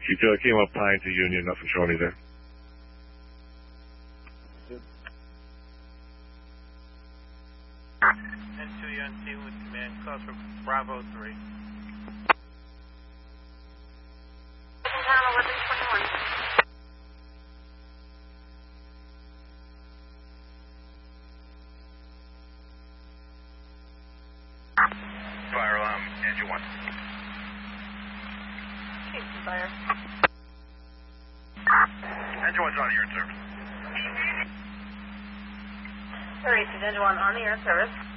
You came up Pine to Union, nothing showing you there. N2 UNT with command, calls for Bravo 3. Fire alarm, engine 1. Kingston Fire. Engine 1's on the air in service. Sorry, this is Engine 1 on the air service.